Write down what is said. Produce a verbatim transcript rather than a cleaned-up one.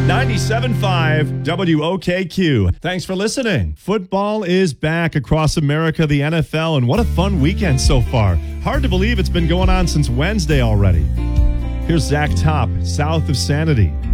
ninety-seven point five W O K Q. Thanks for listening. Football is back across America, the N F L, and what a fun weekend so far. Hard to believe it's been going on since Wednesday already. Here's Zach Top, South of Sanity.